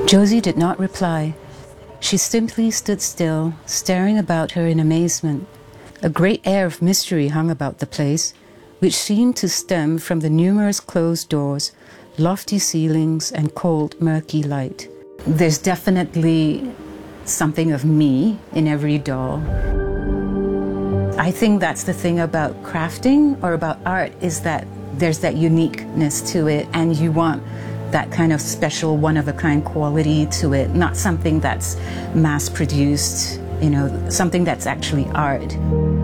Josie did not reply. She simply stood still, staring about her in amazement. A great air of mystery hung about the place, which seemed to stem from the numerous closed doors, lofty ceilings, and cold, murky light. There's definitely something of me in every doll. I think that's the thing about crafting or about art, is that there's that uniqueness to it, and you want that kind of special, one-of-a-kind quality to it, not something that's mass-produced, something that's actually art.